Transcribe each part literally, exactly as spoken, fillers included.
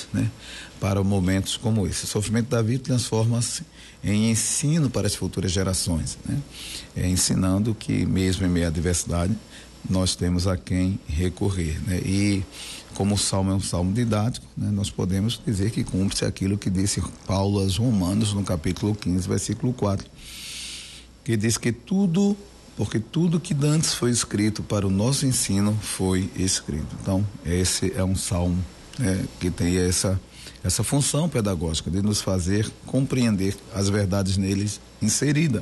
né, para momentos como esse. O sofrimento de Davi transforma-se em ensino para as futuras gerações, né, é, ensinando que mesmo em meio à adversidade nós temos a quem recorrer, né? E como o salmo é um salmo didático, né, nós podemos dizer que cumpre-se aquilo que disse Paulo aos Romanos no capítulo quinze, versículo quatro, que diz que tudo, porque tudo que antes foi escrito para o nosso ensino foi escrito. Então, esse é um salmo, né, que tem essa essa função pedagógica de nos fazer compreender as verdades neles inseridas.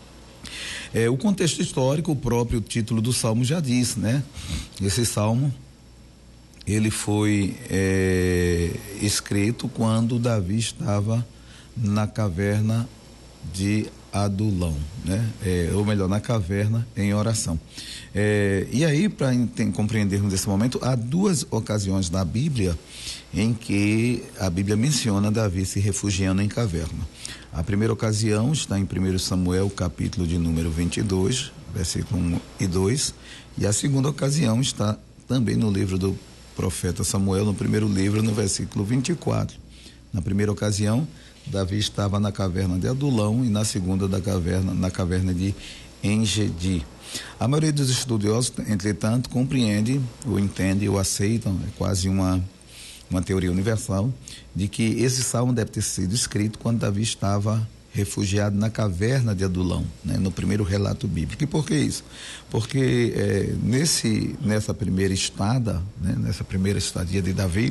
É, o contexto histórico, o próprio título do salmo já diz, né? Esse salmo, ele foi é, escrito quando Davi estava na caverna de Adulão, né? É, ou melhor, na caverna em oração. É, e aí, para compreendermos esse momento, há duas ocasiões na Bíblia em que a Bíblia menciona Davi se refugiando em caverna. A primeira ocasião está em primeiro Samuel, capítulo de número vinte e dois, versículo um e dois, e a segunda ocasião está também no livro do profeta Samuel, no primeiro livro, no versículo vinte e quatro. Na primeira ocasião, Davi estava na caverna de Adulão e na segunda da caverna, na caverna de Engedi. A maioria dos estudiosos, entretanto, compreende, ou entende, ou aceitam, é quase uma uma teoria universal, de que esse salmo deve ter sido escrito quando Davi estava refugiado na caverna de Adulão, né, no primeiro relato bíblico. E por que isso? Porque é, nesse, nessa primeira estada, né, nessa primeira estadia de Davi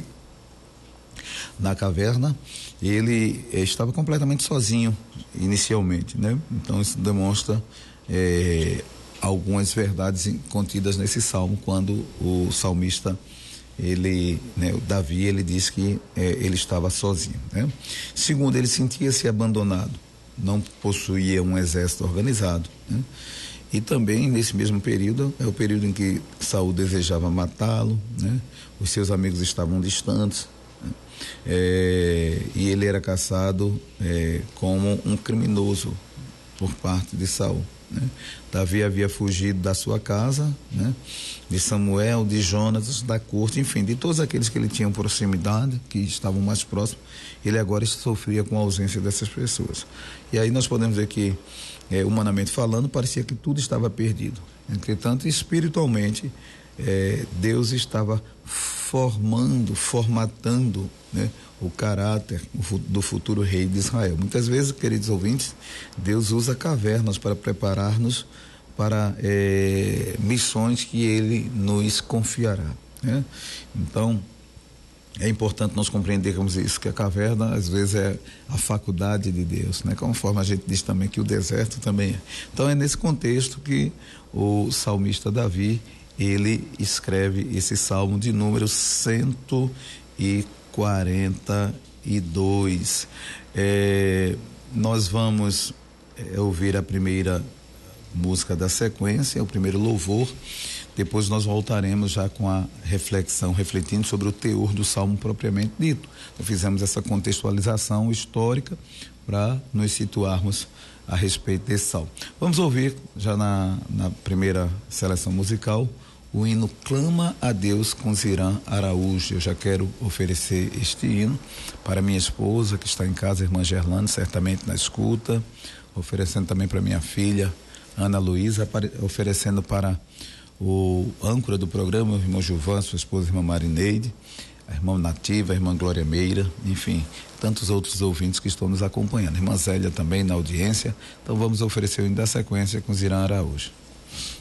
na caverna, ele é, estava completamente sozinho inicialmente, né? Então isso demonstra é, algumas verdades contidas nesse salmo, quando o salmista ele, né, o Davi, ele diz que é, ele estava sozinho, né? Segundo, ele sentia-se abandonado, não possuía um exército organizado, né? E também nesse mesmo período é o período em que Saul desejava matá-lo, né? Os seus amigos estavam distantes, né? É, e ele era caçado é, como um criminoso por parte de Saul, né? Davi havia fugido da sua casa, né? De Samuel, de Jonatas, da corte, enfim, de todos aqueles que ele tinha proximidade, que estavam mais próximos. Ele agora sofria com a ausência dessas pessoas. E aí nós podemos ver que, é, humanamente falando, parecia que tudo estava perdido. Entretanto, espiritualmente, é, Deus estava formando, formatando, né, o caráter do futuro rei de Israel. Muitas vezes, queridos ouvintes, Deus usa cavernas para preparar-nos para é, missões que Ele nos confiará, né? Então, é importante nós compreendermos isso, que a caverna às vezes é a faculdade de Deus, né? Conforme a gente diz também que o deserto também é. Então é nesse contexto que o salmista Davi, ele escreve esse salmo de número cento e quarenta e dois. É, nós vamos é, ouvir a primeira música da sequência, o primeiro louvor. Depois nós voltaremos já com a reflexão, refletindo sobre o teor do salmo propriamente dito. Então, fizemos essa contextualização histórica para nos situarmos a respeito desse salmo. Vamos ouvir, já na, na primeira seleção musical, o hino Clama a Deus com Zirã Araújo. Eu já quero oferecer este hino para minha esposa, que está em casa, a irmã Gerlane, certamente na escuta, oferecendo também para minha filha, Ana Luísa, oferecendo para o âncora do programa, o irmão Gilvan, sua esposa, a irmã Marineide, a irmã Nativa, a irmã Glória Meira, enfim, tantos outros ouvintes que estão nos acompanhando. A irmã Zélia também na audiência. Então vamos oferecer o hino da sequência com Zirã Araújo.